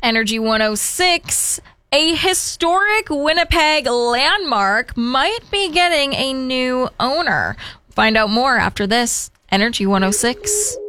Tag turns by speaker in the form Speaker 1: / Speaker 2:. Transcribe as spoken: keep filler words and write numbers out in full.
Speaker 1: Energy one oh six, a historic Winnipeg landmark might be getting a new owner. Find out more after this. Energy one oh six.